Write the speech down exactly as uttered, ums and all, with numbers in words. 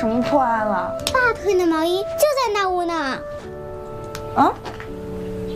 什么破案了？ 爸退的毛衣就在那屋呢。 啊？